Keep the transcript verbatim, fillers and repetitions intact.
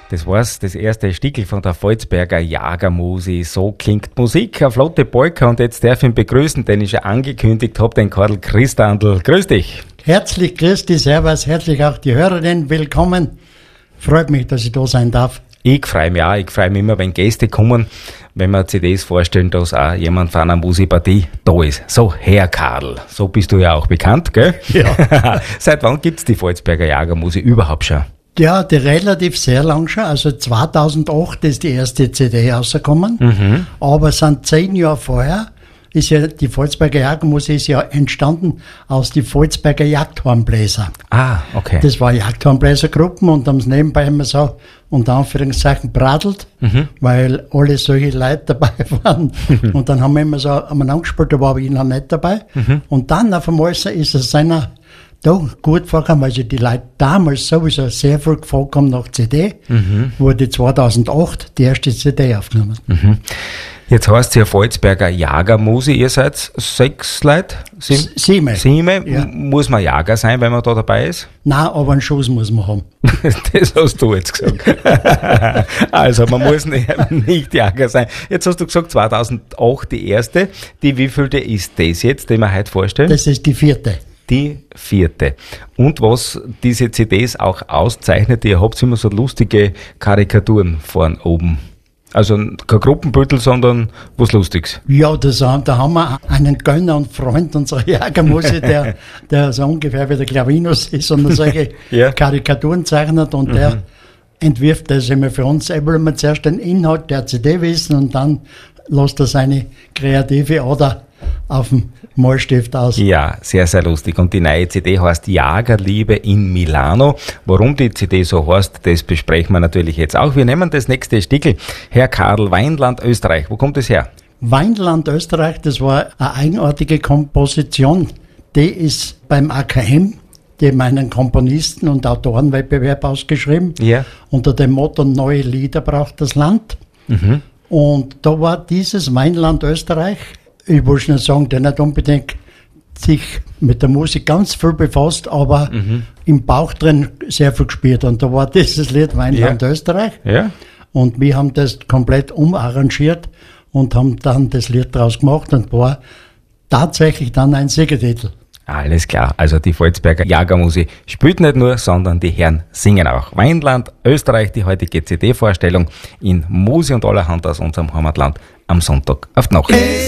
Das war's, das erste Stickel von der Volzberger Jagermusi. So klingt Musik, eine flotte Polka, und jetzt darf ich ihn begrüßen, den ich schon angekündigt habe, den Karl Christandl. Grüß dich. Herzlich grüß dich, servus, herzlich auch die Hörerinnen, willkommen. Freut mich, dass ich da sein darf. Ich freue mich auch, ich freue mich immer, wenn Gäste kommen, wenn wir C Ds vorstellen, dass auch jemand von einer Musikpartie da ist. So, Herr Karl, so bist du ja auch bekannt, gell? Ja. Seit wann gibt's die Volzberger Jagermusi überhaupt schon? Ja, die relativ sehr lang schon, also zweitausendacht ist die erste C D rausgekommen, Mhm. aber es sind zehn Jahre vorher, ist ja die Volzberger Jagermusi ist ja entstanden aus die Volzberger Jagdhornbläser. Ah, okay. Das war Jagdhornbläsergruppen und haben es nebenbei immer so unter Anführungszeichen bradelt, Mhm. weil alle solche Leute dabei waren. Und dann haben wir immer so haben wir angespielt, da war aber ich noch nicht dabei. Mhm. Und dann auf einmal ist es einer da gut vorgekommen, weil sich die Leute damals sowieso sehr viel gefragt haben nach C D, Mhm. wurde zweitausendacht die erste C D aufgenommen. Mhm. Jetzt heißt es ja Volzberger Jagermusi, ihr seid sechs Leute? Sieben? S- sieben. Sieben? Ja. M- Muss man Jager sein, wenn man da dabei ist? Nein, aber einen Schuss muss man haben. Das hast du jetzt gesagt. Also, man muss nicht, nicht Jager sein. Jetzt hast du gesagt, zweitausendacht die erste. Die wievielte ist das jetzt, die wir heute vorstellen? Das ist die vierte. Die vierte. Und was diese C Ds auch auszeichnet, ihr habt immer so lustige Karikaturen vorn oben. Also kein Gruppenbüttel, sondern was Lustiges. Ja, das, da haben wir einen Gönner und Freund unserer Jagermusi, der, der so ungefähr wie der Clavinus ist und solche Ja. Karikaturen zeichnet und der entwirft das immer für uns. Er will immer zuerst den Inhalt der C D wissen und dann lässt er seine kreative Ader auf dem Malstift aus. Ja, sehr, sehr lustig. Und die neue C D heißt Jagerliebe in Milano. Warum die C D so heißt, das besprechen wir natürlich jetzt auch. Wir nehmen das nächste Stickel. Herr Karl, Weinland, Österreich. Wo kommt das her? Weinland Österreich, das war eine eigenartige Komposition. Die ist beim A K M, die meinen Komponisten- und Autorenwettbewerb ausgeschrieben, Ja. unter dem Motto Neue Lieder braucht das Land. Mhm. Und da war dieses Weinland Österreich, ich will schon sagen, der nicht unbedingt sich mit der Musik ganz viel befasst, aber im Bauch drin sehr viel gespielt. Und da war dieses Lied Weinland Ja. Österreich. Ja? Und wir haben das komplett umarrangiert und haben dann das Lied draus gemacht und war tatsächlich dann ein Siegertitel. Alles klar. Also die Volzberger Jagermusi spielt nicht nur, sondern die Herren singen auch. Weinland, Österreich, die heutige C D-Vorstellung in Musi und allerhand aus unserem Heimatland am Sonntag auf die Nacht.